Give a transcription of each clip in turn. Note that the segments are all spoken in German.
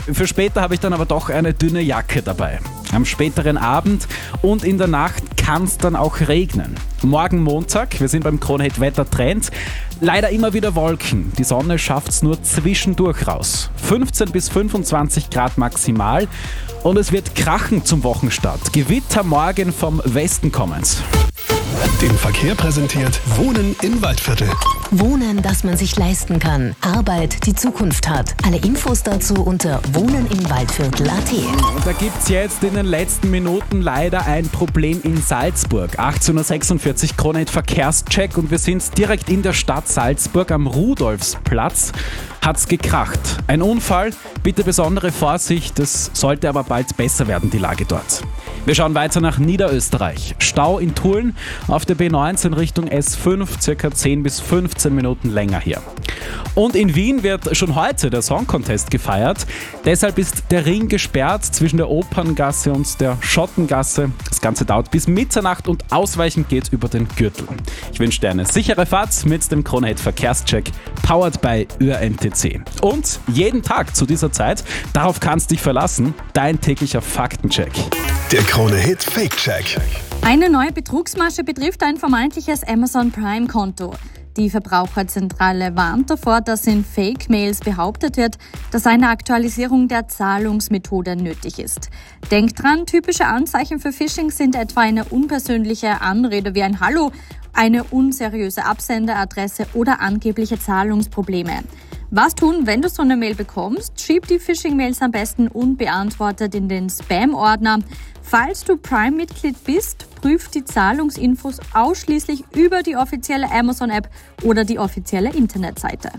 Für später habe ich dann aber doch eine dünne Jacke dabei. Am späteren Abend und in der Nacht kann es dann auch regnen. Morgen Montag, wir sind beim Krone-Hit Wettertrend. Leider immer wieder Wolken. Die Sonne schafft es nur zwischendurch raus. 15 bis 25 Grad maximal. Und es wird krachen zum Wochenstart. Gewitter morgen vom Westen kommend. Den Verkehr präsentiert Wohnen im Waldviertel. Wohnen, das man sich leisten kann. Arbeit, die Zukunft hat. Alle Infos dazu unter wohnenimwaldviertel.at. Da gibt es jetzt in den letzten Minuten leider ein Problem in Salzburg. 18.46 Uhr Krone-Hit Verkehrscheck und wir sind direkt in der Stadt Salzburg am Rudolfsplatz. Hat's gekracht. Ein Unfall, bitte besondere Vorsicht, es sollte aber bald besser werden, die Lage dort. Wir schauen weiter nach Niederösterreich. Stau in Tulln auf der B19 Richtung S5, circa 10 bis 15 Minuten länger hier. Und in Wien wird schon heute der Song Contest gefeiert. Deshalb ist der Ring gesperrt zwischen der Operngasse und der Schottengasse. Das Ganze dauert bis Mitternacht und ausweichend geht's über den Gürtel. Ich wünsche dir eine sichere Fahrt mit dem Krone-Hit Verkehrscheck, powered by ÖRNTC. Und jeden Tag zu dieser Zeit, darauf kannst du dich verlassen, dein täglicher Faktencheck. Der Krone-Hit Fake-Check. Eine neue Betrugsmasche betrifft ein vermeintliches Amazon Prime-Konto. Die Verbraucherzentrale warnt davor, dass in Fake-Mails behauptet wird, dass eine Aktualisierung der Zahlungsmethode nötig ist. Denkt dran, typische Anzeichen für Phishing sind etwa eine unpersönliche Anrede wie ein Hallo, eine unseriöse Absenderadresse oder angebliche Zahlungsprobleme. Was tun, wenn du so eine Mail bekommst? Schieb die Phishing-Mails am besten unbeantwortet in den Spam-Ordner. Falls du Prime-Mitglied bist, prüf die Zahlungsinfos ausschließlich über die offizielle Amazon-App oder die offizielle Internetseite.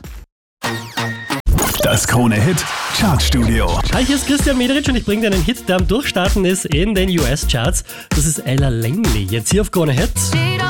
Das Krone-Hit Chartstudio. Hi, hier ist Christian Mederitsch und ich bringe dir einen Hit, der am Durchstarten ist in den US-Charts. Das ist Ella Langley, jetzt hier auf Krone-Hit.